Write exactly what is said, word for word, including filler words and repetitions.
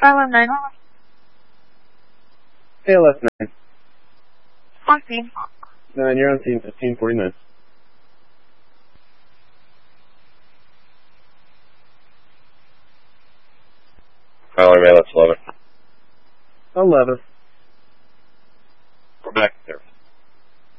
Skyline nine. A L S nine. On scene. nine, you're on scene fifteen forty-nine. Tyler, man, that's eleven. eleven.